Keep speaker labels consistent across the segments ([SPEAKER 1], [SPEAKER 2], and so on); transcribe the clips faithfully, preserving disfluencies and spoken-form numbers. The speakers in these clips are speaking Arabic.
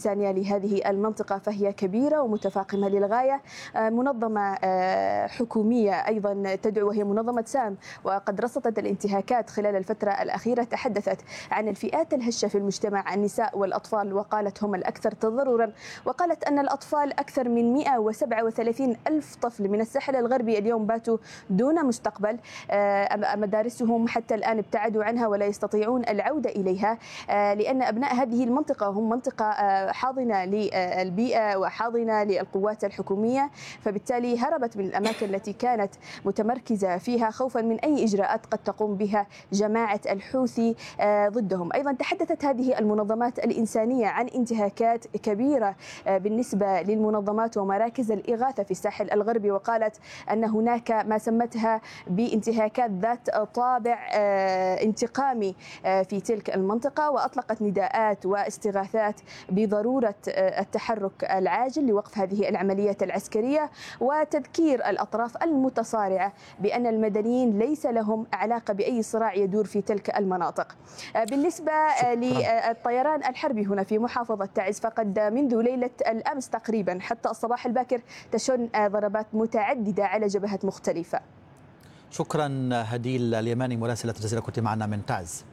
[SPEAKER 1] الإنسانية لهذه المنطقة فهي كبيرة ومتفاقمة للغاية. منظمة حكومية أيضا تدعو وهي منظمة سام، وقد رصدت الانتهاكات خلال الفترة الأخيرة. تحدثت عن الفئات الهشة في المجتمع، النساء والأطفال، وقالت هم الأكثر تضررا. وقالت أن الأطفال أكثر من مئة وسبعة وثلاثين ألف طفل من الساحل الغربي اليوم باتوا دون مستقبل. مدارسهم حتى الآن ابتعدوا عنها ولا يستطيعون العودة إليها، لأن أبناء هذه المنطقة هم منطقة حاضنة للبيئة وحاضنة للقوات الحكومية، فبالتالي هربت من الأماكن التي كانت متمركزة فيها خوفا من أي إجراءات قد تقوم بها جماعة الحوثي ضدهم. أيضا تحدثت هذه المنظمات الإنسانية عن انتهاكات كبيرة بالنسبة للمنظمات ومراكز الإغاثة في الساحل الغربي، وقالت أن هناك ما سمتها بانتهاكات ذات طابع انتقامي في تلك المنطقة، وأطلقت نداءات واستغاثات بضرورة التحرك العاجل لوقف هذه العملية العسكرية وتذكير الأطراف المتصارعة بأن المدنيين ليس لهم علاقة بأي صراع يدور في تلك المناطق. بالنسبة للطيران الحربي هنا في محافظة تعز، فقد منذ ليلة الأمس تقريبا حتى الصباح الباكر تشن ضربات متعددة على جبهات مختلفة.
[SPEAKER 2] شكرا هديل اليماني مراسلة الجزيرة، كنت معنا من تعز.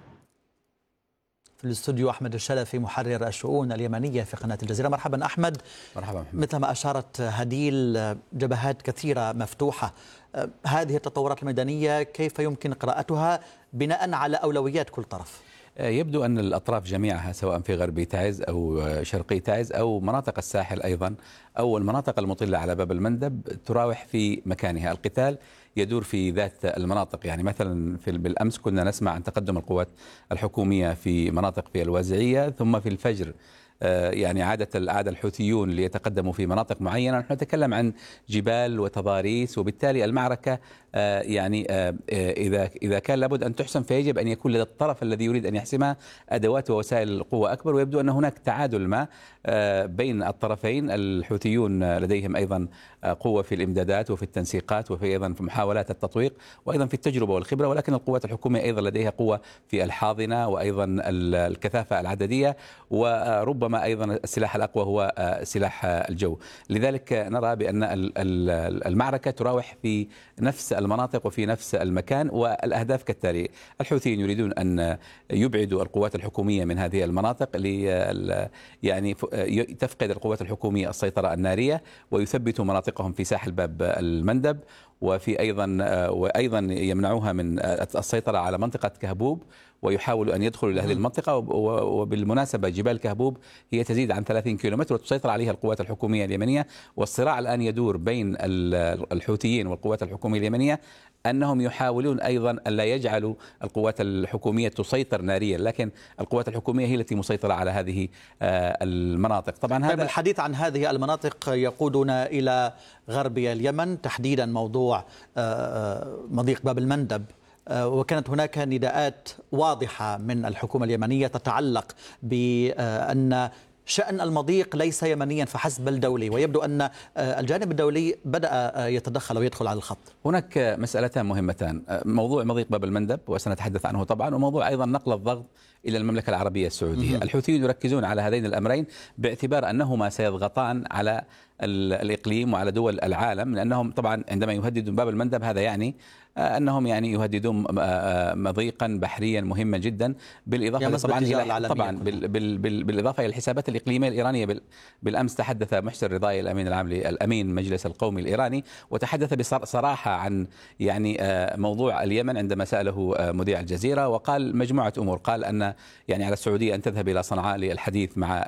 [SPEAKER 2] في الاستوديو أحمد الشلفي محرر الشؤون اليمنية في قناة الجزيرة. مرحبا أحمد.
[SPEAKER 3] مرحبا محمد.
[SPEAKER 2] مثل ما أشارت هديل، جبهات كثيرة مفتوحة، هذه التطورات الميدانية كيف يمكن قراءتها بناء على أولويات كل طرف؟
[SPEAKER 3] يبدو أن الأطراف جميعها سواء في غربي تعز أو شرقي تعز أو مناطق الساحل أيضا أو المناطق المطلة على باب المندب تراوح في مكانها. القتال يدور في ذات المناطق، يعني مثلا في بالأمس كنا نسمع عن تقدم القوات الحكومية في مناطق في الوازعية، ثم في الفجر يعني عادة عاد الحوثيون ليتقدموا في مناطق معينة. نحن نتكلم عن جبال وتضاريس، وبالتالي المعركة يعني إذا إذا كان لابد أن تحسم فيجب أن يكون لدى الطرف الذي يريد أن يحسمها أدوات ووسائل القوة أكبر، ويبدو أن هناك تعادل ما بين الطرفين. الحوثيون لديهم أيضا قوة في الإمدادات وفي التنسيقات وفي أيضا في محاولات التطويق وأيضا في التجربة والخبرة، ولكن القوات الحكومية أيضا لديها قوة في الحاضنة وأيضا الكثافة العددية، وربما ربما أيضا السلاح الأقوى هو سلاح الجو. لذلك نرى بأن المعركة تراوح في نفس المناطق وفي نفس المكان، والأهداف كالتالي: الحوثيين يريدون أن يبعدوا القوات الحكومية من هذه المناطق، يعني تفقد القوات الحكومية السيطرة النارية ويثبتوا مناطقهم في ساحل باب المندب، وفي أيضا وأيضا يمنعوها من السيطرة على منطقة كهبوب ويحاولوا أن يدخلوا إلى هذه المنطقة. وبالمناسبة جبال كهبوب هي تزيد عن ثلاثين كيلومتر وتسيطر عليها القوات الحكومية اليمنية، والصراع الآن يدور بين الحوثيين والقوات الحكومية اليمنية أنهم يحاولون أيضا أن لا يجعلوا القوات الحكومية تسيطر ناريا، لكن القوات الحكومية هي التي مسيطرة على هذه المناطق. طبعا هذا
[SPEAKER 2] الحديث عن هذه المناطق يقودنا إلى غربي اليمن، تحديدا موضوع مضيق باب المندب، وكانت هناك نداءات واضحة من الحكومة اليمنية تتعلق بأن شأن المضيق ليس يمنيا فحسب بل دولي، ويبدو أن الجانب الدولي بدأ يتدخل ويدخل على الخط.
[SPEAKER 3] هناك مسألتان مهمتان: موضوع مضيق باب المندب وسنتحدث عنه طبعا، وموضوع أيضا نقل الضغط إلى المملكة العربية السعودية. الحوثيون يركزون على هذين الأمرين باعتبار أنهما سيضغطان على الإقليم وعلى دول العالم، لأنهم طبعا عندما يهددون باب المندب هذا يعني أنهم يعني يهددون مضيقا بحريا مهما جدا، بالإضافة طبعا إلى طبعا بال بال بال بالإضافة إلى الحسابات الإقليمية الإيرانية. بالأمس تحدث محسن رضاي الأمين العام الأمين مجلس القومي الإيراني، وتحدث بصراحة عن يعني موضوع اليمن عندما سأله مذيع الجزيرة، وقال مجموعة أمور. قال أن يعني على السعودية أن تذهب إلى صنعاء للحديث مع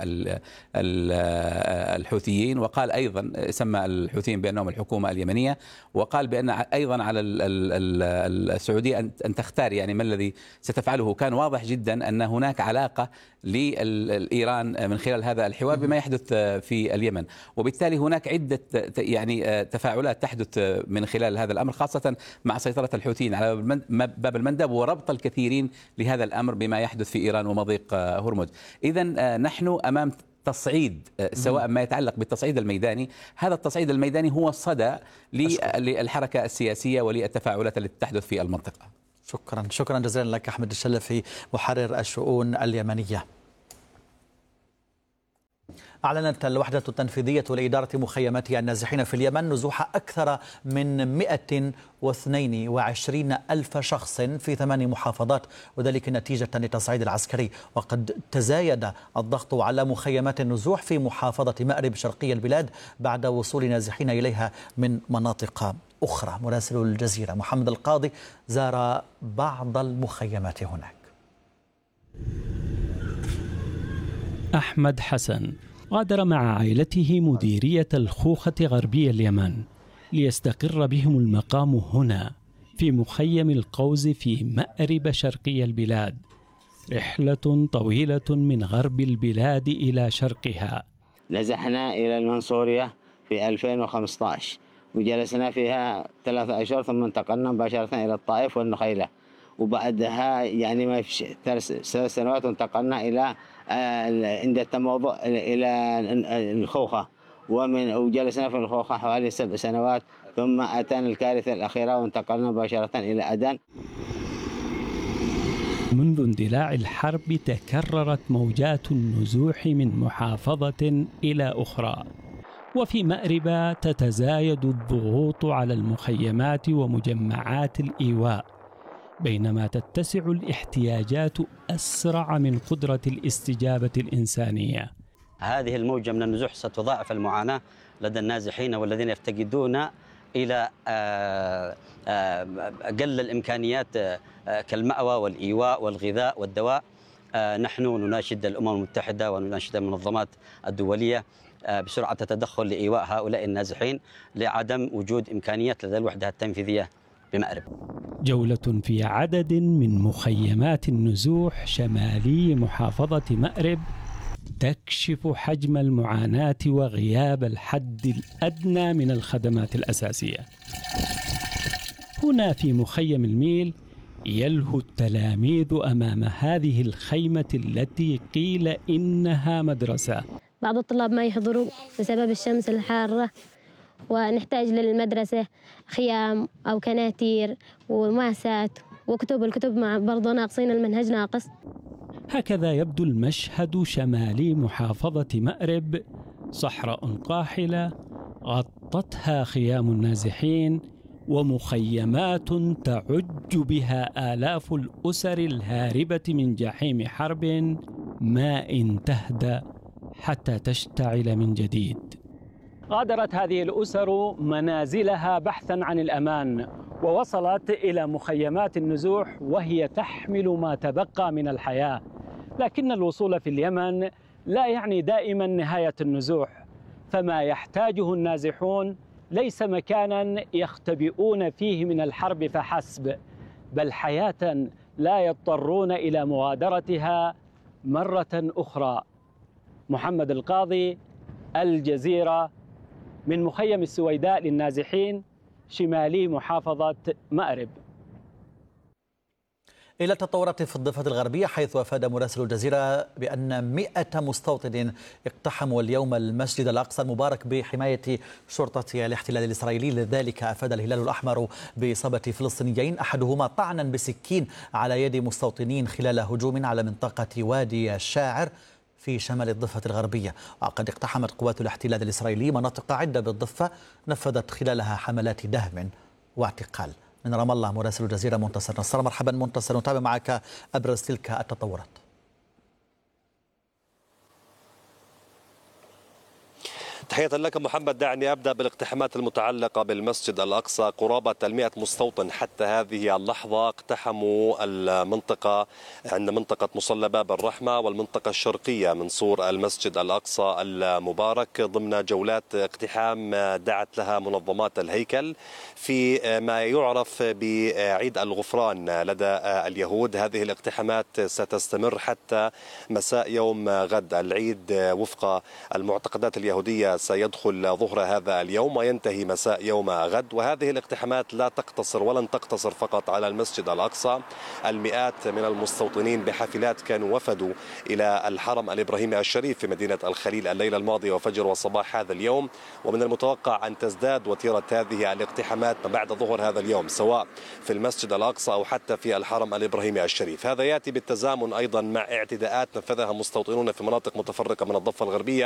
[SPEAKER 3] الحوثيين، وقال أيضا سمى الحوثيين بأنهم الحكومة اليمنية، وقال بأن أيضا على السعودية أن تختار يعني ما الذي ستفعله. كان واضح جدا أن هناك علاقة لإيران من خلال هذا الحوار بما يحدث في اليمن، وبالتالي هناك عدة يعني تفاعلات تحدث من خلال هذا الأمر، خاصة مع سيطرة الحوثيين على باب المندب وربط الكثيرين لهذا الأمر بما يحدث في إيران ومضيق هرمز. إذن نحن أمام تصعيد، سواء ما يتعلق بالتصعيد الميداني. هذا التصعيد الميداني هو الصدى للحركة السياسية وللتفاعلات التي تحدث في المنطقة.
[SPEAKER 2] شكرا شكرا جزيلا لك أحمد الشلفي محرر الشؤون اليمنية. أعلنت الوحدة التنفيذية لإدارة مخيمات النازحين في اليمن نزوح أكثر من مئة واثنين وعشرين ألف شخص في ثمان محافظات، وذلك نتيجة للتصعيد العسكري. وقد تزايد الضغط على مخيمات النزوح في محافظة مأرب شرقي البلاد بعد وصول نازحين إليها من مناطق أخرى. مراسل الجزيرة محمد القاضي زار بعض المخيمات هناك.
[SPEAKER 4] أحمد حسن غادر مع عائلته مديرية الخوخة غربي اليمن ليستقر بهم المقام هنا في مخيم القوز في مأرب شرقي البلاد. رحلة طويلة من غرب البلاد إلى شرقها.
[SPEAKER 5] نزحنا إلى المنصورية في ألفين وخمسة عشر وجلسنا فيها ثلاثة أشهر، ثم انتقلنا مباشرة إلى الطائف والنخيلة، وبعدها يعني ما في ثلاث سنوات انتقلنا إلى عند التموضع إلى الخوخة، ومن وجلسنا في الخوخة حوالي سبع سنوات، ثم أتانا الكارثة الأخيرة وانتقلنا مباشرة إلى أدن.
[SPEAKER 4] منذ اندلاع الحرب تكررت موجات النزوح من محافظة إلى أخرى، وفي مأرب تتزايد الضغوط على المخيمات ومجمعات الإيواء، بينما تتسع الاحتياجات أسرع من قدرة الاستجابة الإنسانية.
[SPEAKER 6] هذه الموجة من النزوح ستضاعف المعاناة لدى النازحين والذين يفتقدون إلى أقل الإمكانيات كالمأوى والإيواء والغذاء والدواء. نحن نناشد الأمم المتحدة ونناشد المنظمات الدولية بسرعة التدخل لإيواء هؤلاء النازحين لعدم وجود إمكانيات لدى الوحدة التنفيذية بمأرب.
[SPEAKER 4] جولة في عدد من مخيمات النزوح شمالي محافظة مأرب تكشف حجم المعاناة وغياب الحد الأدنى من الخدمات الأساسية. هنا في مخيم الميل يلهو التلاميذ أمام هذه الخيمة التي قيل إنها مدرسة.
[SPEAKER 7] بعض الطلاب ما يحضروا بسبب الشمس الحارة، ونحتاج للمدرسة خيام أو كناتير وماسات وكتب. الكتب مع برضو ناقصين، المنهج ناقص.
[SPEAKER 4] هكذا يبدو المشهد شمالي محافظة مأرب، صحراء قاحلة غطتها خيام النازحين ومخيمات تعج بها آلاف الأسر الهاربة من جحيم حرب ما إن تهدأ حتى تشتعل من جديد. غادرت هذه الأسر منازلها بحثا عن الأمان، ووصلت إلى مخيمات النزوح وهي تحمل ما تبقى من الحياة. لكن الوصول في اليمن لا يعني دائما نهاية النزوح، فما يحتاجه النازحون ليس مكانا يختبئون فيه من الحرب فحسب، بل حياة لا يضطرون إلى مغادرتها مرة أخرى. محمد القاضي، الجزيرة، من مخيم السويداء للنازحين شمالي محافظة مأرب.
[SPEAKER 2] إلى التطورات في الضفة الغربية، حيث أفاد مراسل الجزيرة بأن مئة مستوطن اقتحموا اليوم المسجد الأقصى المبارك بحماية شرطة الاحتلال الإسرائيلي. لذلك أفاد الهلال الأحمر بإصابة فلسطينيين، أحدهما طعنا بسكين على يد مستوطنين خلال هجوم على منطقة وادي الشاعر في شمال الضفة الغربية. وقد اقتحمت قوات الاحتلال الإسرائيلي مناطق عدة بالضفة نفذت خلالها حملات دهم واعتقال. من رام الله مراسل الجزيرة منتصر نصر. مرحبا منتصر، نتابع معك أبرز تلك التطورات.
[SPEAKER 8] تحية لك محمد. دعني أبدأ بالاقتحامات المتعلقة بالمسجد الأقصى. قرابة المئة مستوطن حتى هذه اللحظة اقتحموا المنطقة عند منطقة مصلى باب الرحمة والمنطقة الشرقية من سور المسجد الأقصى المبارك ضمن جولات اقتحام دعت لها منظمات الهيكل في ما يعرف بعيد الغفران لدى اليهود. هذه الاقتحامات ستستمر حتى مساء يوم غد. العيد وفق المعتقدات اليهودية سيدخل ظهر هذا اليوم وينتهي مساء يوم غد. وهذه الاقتحامات لا تقتصر ولن تقتصر فقط على المسجد الأقصى. المئات من المستوطنين بحافلات كانوا وفدوا إلى الحرم الإبراهيمي الشريف في مدينة الخليل الليلة الماضية وفجر وصباح هذا اليوم، ومن المتوقع أن تزداد وتيرة هذه الاقتحامات بعد ظهر هذا اليوم سواء في المسجد الأقصى أو حتى في الحرم الإبراهيمي الشريف. هذا يأتي بالتزامن أيضا مع اعتداءات نفذها مستوطنون في مناطق متفرقة من الضفة الغربية